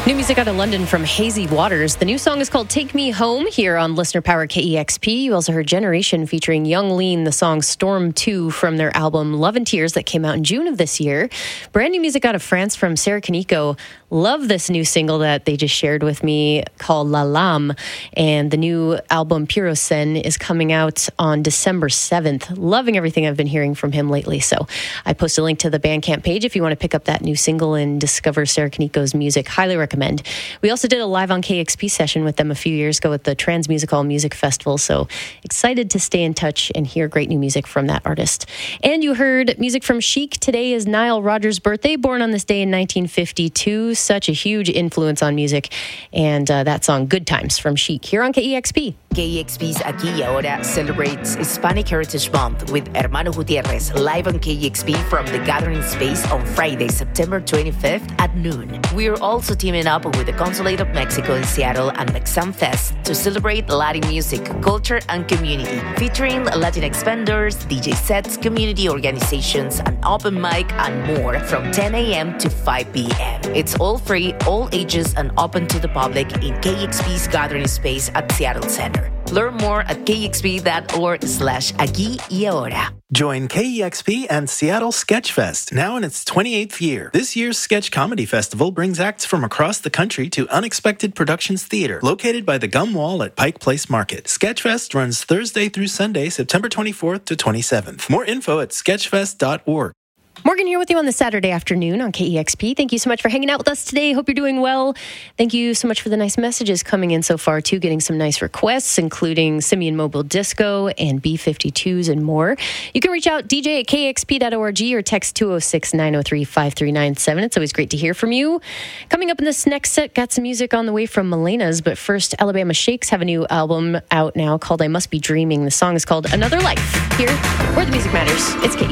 New music out of London from Hazy Waters. The new song is called Take Me Home here on Listener Power KEXP. You also heard Generation featuring Young Lean, the song Storm 2 from their album Love and Tears that came out in June of this year. Brand new music out of France from Sarah Kaneko. Love this new single that they just shared with me called La Lame. And the new album Pyrocene is coming out on December 7th. Loving everything I've been hearing from him lately. So I post a link to the Bandcamp page if you want to pick up that new single and discover Sarah Kaneko's music. Highly recommend. We also did a live on KXP session with them a few years ago at the Transmusical Music Festival, so excited to stay in touch and hear great new music from that artist. And you heard music from Chic. Today is Nile Rodgers' birthday, born on this day in 1952. Such a huge influence on music, and that song Good Times from Chic here on KEXP. KEXP's Aquí y Ahora celebrates Hispanic Heritage Month with Hermano Gutierrez live on KEXP from the Gathering Space on Friday, September 25th at noon. We're also teaming up with the Consulate of Mexico in Seattle and Mexam Fest to celebrate Latin music, culture, and community, featuring Latinx vendors, DJ sets, community organizations, an open mic, and more from 10 a.m. to 5 p.m. It's all free, all ages, and open to the public in KEXP's Gathering Space at Seattle Center. Learn more at kexp.org/Aquí y Ahora. Join KEXP and Seattle Sketchfest, now in its 28th year. This year's Sketch Comedy Festival brings acts from across the country to Unexpected Productions Theater, located by the Gum Wall at Pike Place Market. Sketchfest runs Thursday through Sunday, September 24th to 27th. More info at sketchfest.org. Morgan here with you on the Saturday afternoon on KEXP. Thank you so much for hanging out with us today. Hope you're doing well. Thank you so much for the nice messages coming in so far, too. Getting some nice requests, including Simeon Mobile Disco and B-52s and more. You can reach out, DJ at kexp.org or text 206-903-5397. It's always great to hear from you. Coming up in this next set, got some music on the way from Melena's, but first, Alabama Shakes have a new album out now called I Must Be Dreaming. The song is called Another Life. Here, where the music matters, it's KEXP.